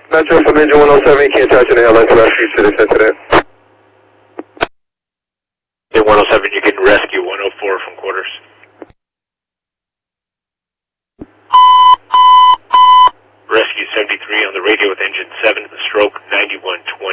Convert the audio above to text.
Metro from engine 107, can't touch any LS rescue to this incident. In 107, you can rescue 104 from quarters. Rescue 73 on the radio with engine 7, stroke 9120.